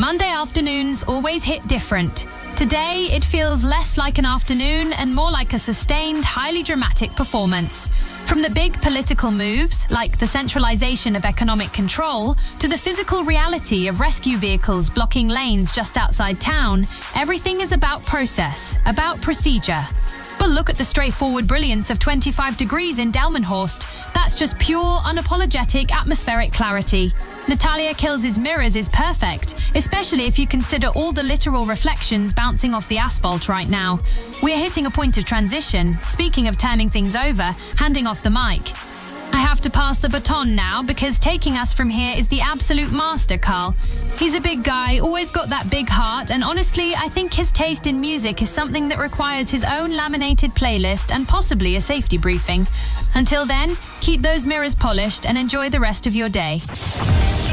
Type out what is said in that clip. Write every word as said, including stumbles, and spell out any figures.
Monday afternoons always hit different. Today, it feels less like an afternoon and more like a sustained, highly dramatic performance. From the big political moves, like the centralization of economic control, to the physical reality of rescue vehicles blocking lanes just outside town, everything is about process, about procedure. But look at the straightforward brilliance of twenty-five degrees in Delmenhorst. That's just pure, unapologetic atmospheric clarity. Natalia Kills' Mirrors is perfect, especially if you consider all the literal reflections bouncing off the asphalt right now. We are hitting a point of transition. Speaking of turning things over, handing off the mic. I have to pass the baton now because taking us from here is the absolute master, Carl. He's a big guy, always got that big heart, and honestly, I think his taste in music is something that requires his own laminated playlist and possibly a safety briefing. Until then, keep those mirrors polished and enjoy the rest of your day.